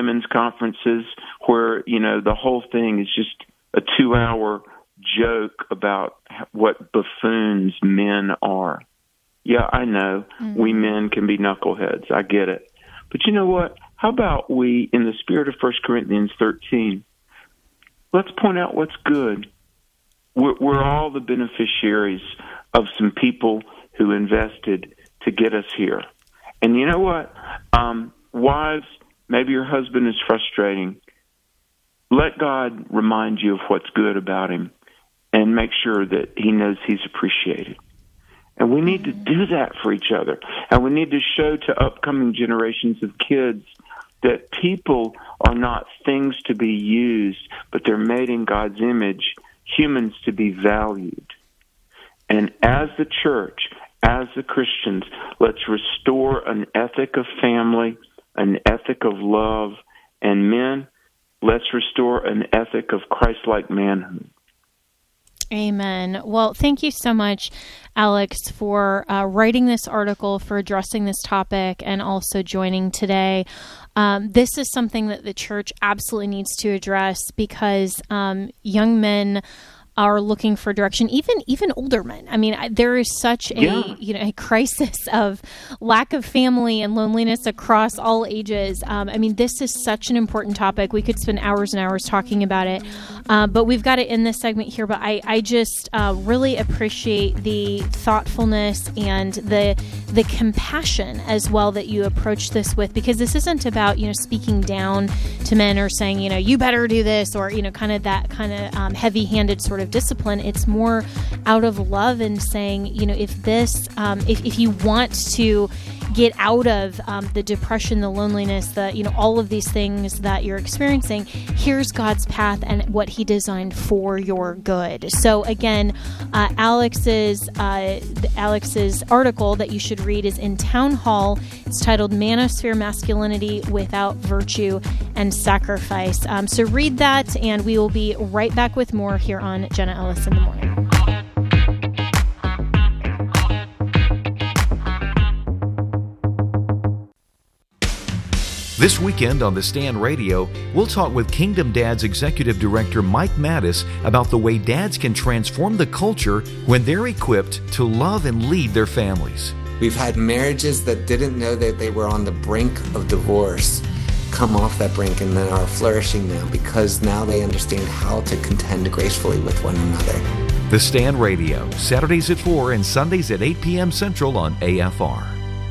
women's conferences where, the whole thing is just a 2-hour joke about what buffoons men are. Yeah, I know. Mm-hmm. We men can be knuckleheads. I get it. But you know what? How about we, in the spirit of 1 Corinthians 13, let's point out what's good. We're all the beneficiaries of some people who invested to get us here. And you know what? Wives, maybe your husband is frustrating. Let God remind you of what's good about him and make sure that he knows he's appreciated. And we need to do that for each other. And we need to show to upcoming generations of kids that people are not things to be used, but they're made in God's image, humans to be valued. And as the church, as the Christians, let's restore an ethic of family, an ethic of love, and men, let's restore an ethic of Christ-like manhood. Amen. Well, thank you so much, Alex, for writing this article, for addressing this topic, and also joining today. This is something that the church absolutely needs to address because young men are looking for direction, even older men. I mean, there is such a crisis of lack of family and loneliness across all ages. I mean, this is such an important topic. We could spend hours and hours talking about it, but we've got to end this segment here. But I just really appreciate the thoughtfulness and the compassion as well that you approach this with, because this isn't about speaking down to men or saying you better do this or kind of heavy-handed sort of discipline. It's more out of love and saying, if you want to get out of the depression, the loneliness, all of these things that you're experiencing, here's God's path and what He designed for your good. So again, Alex's article that you should read is in Town Hall. It's titled "Manosphere Masculinity Without Virtue and Sacrifice." So read that, and we will be right back with more here on Jenna Ellis in the Morning. This weekend on The Stand Radio, we'll talk with Kingdom Dads Executive Director Mike Mattis about the way dads can transform the culture when they're equipped to love and lead their families. We've had marriages that didn't know that they were on the brink of divorce come off that brink and then are flourishing now because now they understand how to contend gracefully with one another. The Stand Radio, Saturdays at 4 and Sundays at 8 p.m. Central on AFR.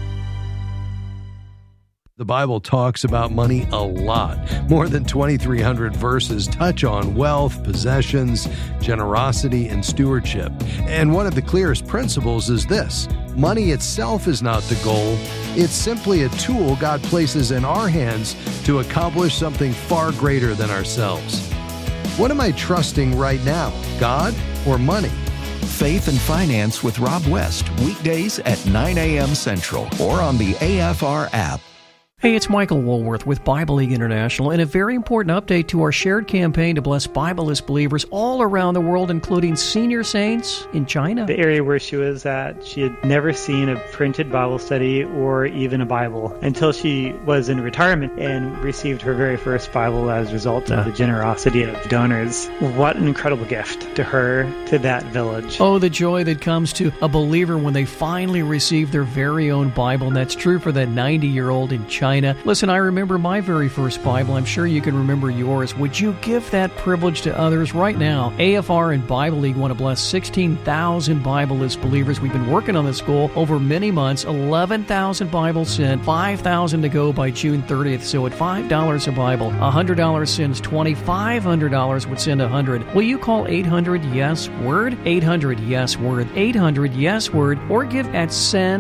The Bible talks about money a lot. More than 2,300 verses touch on wealth, possessions, generosity, and stewardship. And one of the clearest principles is this: money itself is not the goal. It's simply a tool God places in our hands to accomplish something far greater than ourselves. What am I trusting right now, God or money? Faith and Finance with Rob West, weekdays at 9 a.m. Central or on the AFR app. Hey, it's Michael Woolworth with Bible League International, and a very important update to our shared campaign to bless Bibleless believers all around the world, including senior saints in China. The area where she was at, she had never seen a printed Bible study or even a Bible until she was in retirement and received her very first Bible as a result of the generosity of donors. What an incredible gift to her, to that village. Oh, the joy that comes to a believer when they finally receive their very own Bible, and that's true for that 90-year-old in China. Listen, I remember my very first Bible. I'm sure you can remember yours. Would you give that privilege to others right now? AFR and Bible League want to bless 16,000 Bibleless believers. We've been working on this goal over many months. 11,000 Bibles sent, 5,000 to go by June 30th. So at $5 a Bible, $100 sends 20, $500 would send 100. Will you call 800-YES-WORD? 800-YES-WORD, 800-YES-WORD, or give at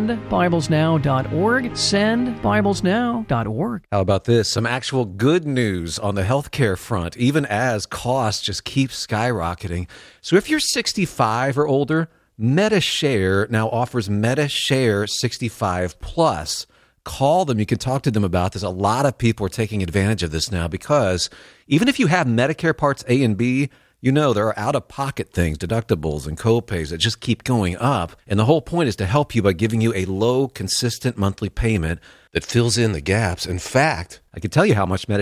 sendbiblesnow.org, sendbiblesnow.org. How about this? Some actual good news on the healthcare front, even as costs just keep skyrocketing. So if you're 65 or older, MediShare now offers MediShare 65 Plus. Call them. You can talk to them about this. A lot of people are taking advantage of this now because even if you have Medicare Parts A and B, there are out-of-pocket things, deductibles and co-pays that just keep going up. And the whole point is to help you by giving you a low, consistent monthly payment that fills in the gaps. In fact, I can tell you how much